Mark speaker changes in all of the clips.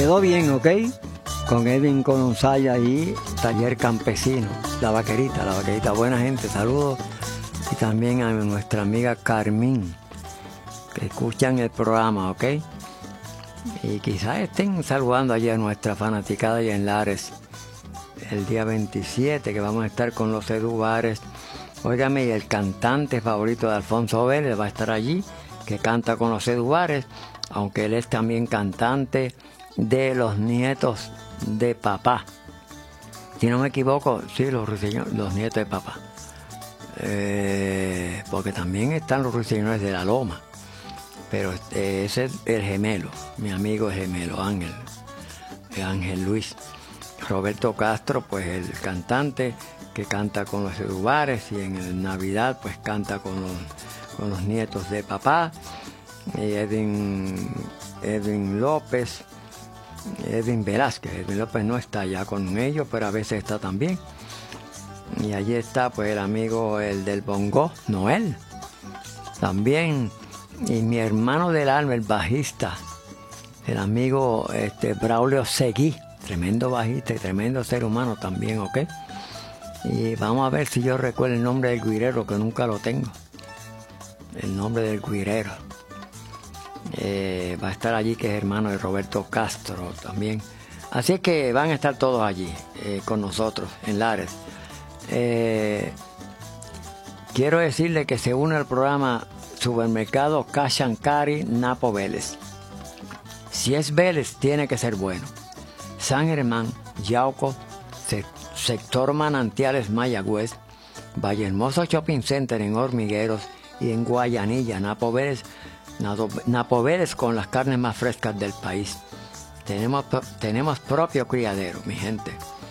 Speaker 1: quedó bien, ¿ok? Con Edwin Colonsaya y Taller Campesino, la vaquerita, buena gente, saludos. Y también a nuestra amiga Carmín, que escuchan el programa, ¿ok? Y quizás estén saludando allí a nuestra fanaticada y en Lares el día 27, que vamos a estar con los Edu Bares. Óigame, y el cantante favorito de Alfonso Vélez va a estar allí, que canta con los Edu Bares, aunque él es también cantante de los nietos de papá. Si no me equivoco, sí, los nietos de papá. Porque también están los ruiseñores de la Loma. Pero ese es el gemelo, mi amigo gemelo, Ángel Luis. Roberto Castro, pues el cantante que canta con los Edubares, y en el Navidad pues canta con los nietos de papá. Edwin López, Edwin Velázquez. Edwin López no está ya con ellos, pero a veces está también. Y allí está pues el amigo, el del bongo, Noel, también. Y mi hermano del alma, el bajista, el amigo Braulio Seguí, tremendo bajista y tremendo ser humano también, ¿ok? Y vamos a ver si yo recuerdo el nombre del guirero, que nunca lo tengo. El nombre del guirero. Va a estar allí, que es hermano de Roberto Castro también. Así que van a estar todos allí con nosotros en Lares. Quiero decirle que se une al programa Supermercado Cash and Carry Napo Vélez. Si es Vélez, tiene que ser bueno. San Germán, Yauco, sector Manantiales, Mayagüez, Vallehermoso Shopping Center en Hormigueros y en Guayanilla, Napo Vélez con las carnes más frescas del país. Tenemos propio criadero, mi gente.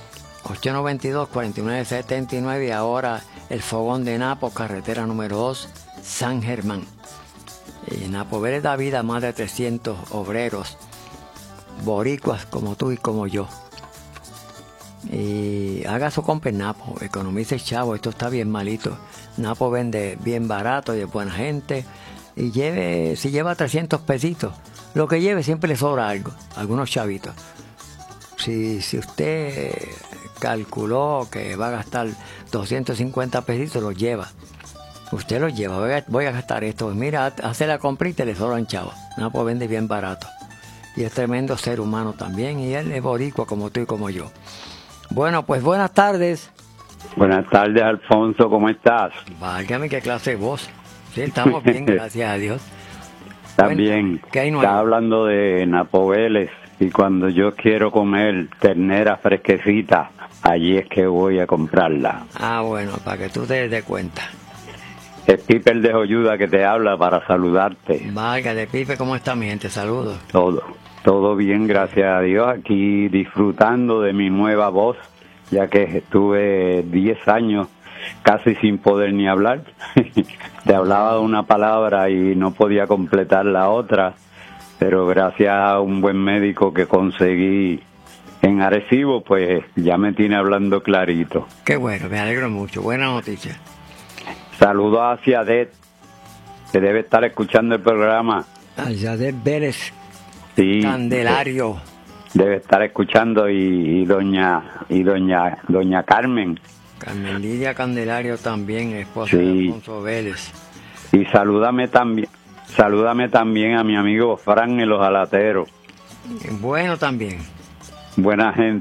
Speaker 1: 892-4979 y ahora el fogón de Napo, carretera número 2, San Germán. Napo Vélez da vida a más de 300 obreros boricuas como tú y como yo. Y haga su compra en Napo, economice chavo, esto está bien malito. Napo vende bien barato y de buena gente. Y si lleva 300 pesitos, lo que lleve siempre le sobra algo, algunos chavitos. Si usted calculó que va a gastar 250 pesitos, lo lleva. Usted lo lleva, voy a gastar esto. Pues mira, hace la comprita y le sobran chavos. Napo vende bien barato. Y es tremendo ser humano también. Y él es boricua como tú y como yo. Bueno, pues buenas tardes.
Speaker 2: Buenas tardes, Alfonso, ¿cómo estás?
Speaker 1: Válgame, qué clase de voz. Sí, estamos bien, gracias a Dios.
Speaker 2: También, está hablando de Napo Vélez, y cuando yo quiero comer ternera fresquecita, allí es que voy a comprarla.
Speaker 1: Ah, bueno, para que tú te des cuenta.
Speaker 2: Es Pipe el de Joyuda que te habla para saludarte.
Speaker 1: Válgame, Pipe, ¿cómo está mi gente? Saludos.
Speaker 2: Todo bien, gracias a Dios, aquí disfrutando de mi nueva voz, ya que estuve 10 años casi sin poder ni hablar. Te hablaba una palabra y no podía completar la otra, pero gracias a un buen médico que conseguí en Arecibo, pues ya me tiene hablando clarito.
Speaker 1: Qué bueno, me alegro mucho, buena noticia.
Speaker 2: Saludos a Ciadet, que debe estar escuchando el programa.
Speaker 1: A Ciadet Vélez,
Speaker 2: sí,
Speaker 1: Candelario.
Speaker 2: Debe estar escuchando, y doña Carmen.
Speaker 1: Carmen Lidia Candelario también, esposa de Alfonso Vélez.
Speaker 2: Y salúdame también a mi amigo Fran en Los Alateros.
Speaker 1: Bueno también.
Speaker 2: Buena gente.